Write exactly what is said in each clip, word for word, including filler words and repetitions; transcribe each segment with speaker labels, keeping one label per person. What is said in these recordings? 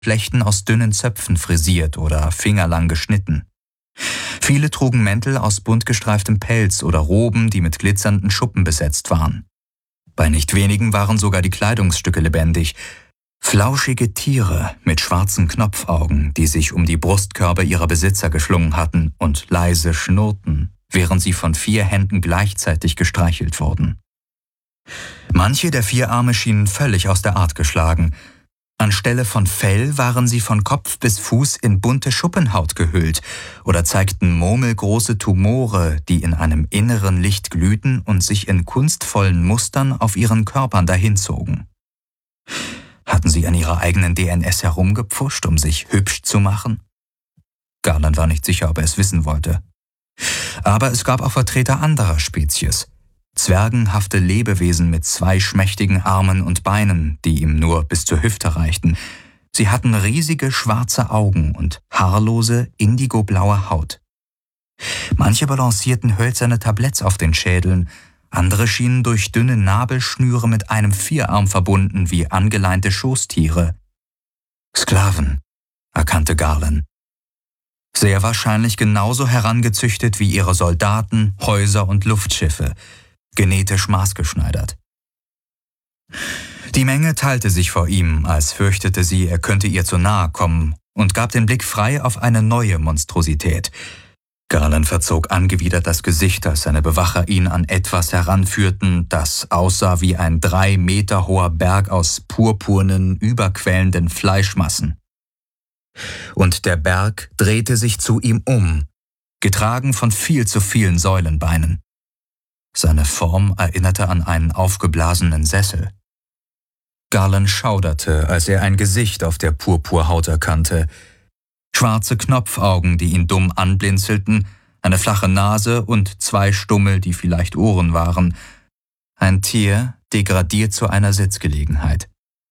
Speaker 1: Flechten aus dünnen Zöpfen frisiert oder fingerlang geschnitten. Viele trugen Mäntel aus bunt gestreiftem Pelz oder Roben, die mit glitzernden Schuppen besetzt waren. Bei nicht wenigen waren sogar die Kleidungsstücke lebendig. Flauschige Tiere mit schwarzen Knopfaugen, die sich um die Brustkörbe ihrer Besitzer geschlungen hatten und leise schnurrten, während sie von vier Händen gleichzeitig gestreichelt wurden. Manche der vier Arme schienen völlig aus der Art geschlagen. Anstelle von Fell waren sie von Kopf bis Fuß in bunte Schuppenhaut gehüllt oder zeigten murmelgroße Tumore, die in einem inneren Licht glühten und sich in kunstvollen Mustern auf ihren Körpern dahinzogen. Hatten sie an ihrer eigenen D N S herumgepfuscht, um sich hübsch zu machen? Garland war nicht sicher, ob er es wissen wollte. Aber es gab auch Vertreter anderer Spezies. Zwergenhafte Lebewesen mit zwei schmächtigen Armen und Beinen, die ihm nur bis zur Hüfte reichten. Sie hatten riesige schwarze Augen und haarlose, indigoblaue Haut. Manche balancierten hölzerne Tabletts auf den Schädeln, andere schienen durch dünne Nabelschnüre mit einem Vierarm verbunden wie angeleinte Schoßtiere. Sklaven, erkannte Garland. Sehr wahrscheinlich genauso herangezüchtet wie ihre Soldaten, Häuser und Luftschiffe, genetisch maßgeschneidert. Die Menge teilte sich vor ihm, als fürchtete sie, er könnte ihr zu nahe kommen, und gab den Blick frei auf eine neue Monstrosität. Garland verzog angewidert das Gesicht, als seine Bewacher ihn an etwas heranführten, das aussah wie ein drei Meter hoher Berg aus purpurnen, überquellenden Fleischmassen. Und der Berg drehte sich zu ihm um, getragen von viel zu vielen Säulenbeinen. Seine Form erinnerte an einen aufgeblasenen Sessel. Garland schauderte, als er ein Gesicht auf der Purpurhaut erkannte. Schwarze Knopfaugen, die ihn dumm anblinzelten, eine flache Nase und zwei Stummel, die vielleicht Ohren waren. Ein Tier, degradiert zu einer Sitzgelegenheit.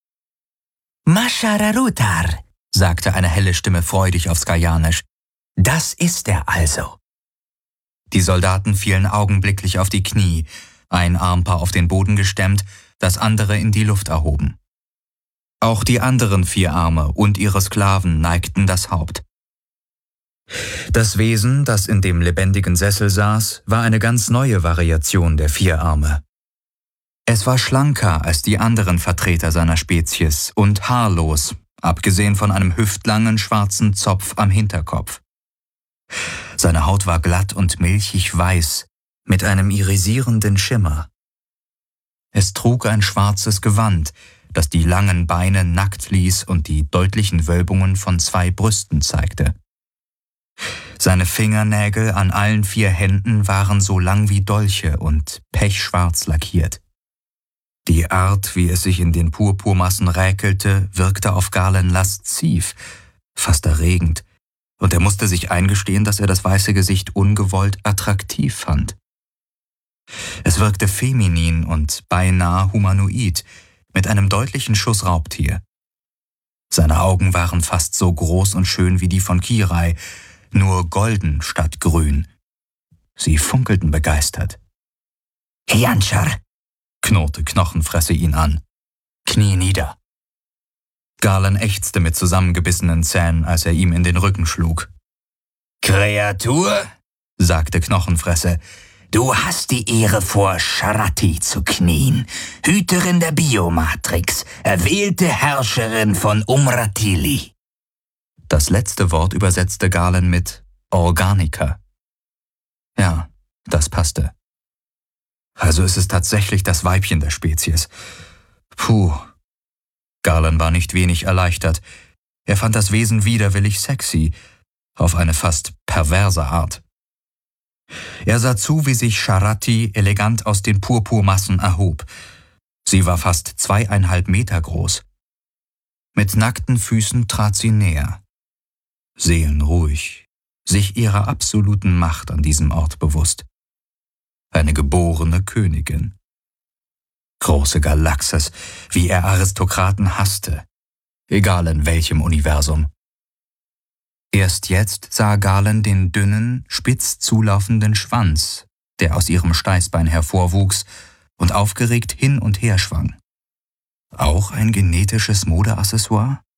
Speaker 2: Mashararutar, sagte eine helle Stimme freudig auf Skajanisch. Das ist er also.
Speaker 1: Die Soldaten fielen augenblicklich auf die Knie, ein Armpaar auf den Boden gestemmt, das andere in die Luft erhoben. Auch die anderen vier Arme und ihre Sklaven neigten das Haupt. Das Wesen, das in dem lebendigen Sessel saß, war eine ganz neue Variation der vier Arme. Es war schlanker als die anderen Vertreter seiner Spezies und haarlos, abgesehen von einem hüftlangen schwarzen Zopf am Hinterkopf. Seine Haut war glatt und milchig weiß, mit einem irisierenden Schimmer. Es trug ein schwarzes Gewand, das die langen Beine nackt ließ und die deutlichen Wölbungen von zwei Brüsten zeigte. Seine Fingernägel an allen vier Händen waren so lang wie Dolche und pechschwarz lackiert. Die Art, wie es sich in den Purpurmassen räkelte, wirkte auf Garland lasziv, fast erregend, und er musste sich eingestehen, dass er das weiße Gesicht ungewollt attraktiv fand. Es wirkte feminin und beinahe humanoid, mit einem deutlichen Schuss Raubtier. Seine Augen waren fast so groß und schön wie die von Kirai, nur golden statt grün. Sie funkelten begeistert.
Speaker 2: Hianchar,
Speaker 1: knurrte Knochenfresse ihn an.
Speaker 2: Knie nieder.
Speaker 1: Garland ächzte mit zusammengebissenen Zähnen, als er ihm in den Rücken schlug.
Speaker 2: Kreatur,
Speaker 1: sagte Knochenfresse,
Speaker 2: du hast die Ehre, vor Sharati zu knien, Hüterin der Biomatrix, erwählte Herrscherin von Umratili.
Speaker 1: Das letzte Wort übersetzte Garland mit Organica. Ja, das passte. Also ist es tatsächlich das Weibchen der Spezies. Puh. Garland war nicht wenig erleichtert. Er fand das Wesen widerwillig sexy, auf eine fast perverse Art. Er sah zu, wie sich Sharati elegant aus den Purpurmassen erhob. Sie war fast zweieinhalb Meter groß. Mit nackten Füßen trat sie näher. Seelenruhig, sich ihrer absoluten Macht an diesem Ort bewusst. Eine geborene Königin. Große Galaxis, wie er Aristokraten hasste, egal in welchem Universum. Erst jetzt sah Garland den dünnen, spitz zulaufenden Schwanz, der aus ihrem Steißbein hervorwuchs und aufgeregt hin und her schwang. Auch ein genetisches Modeaccessoire?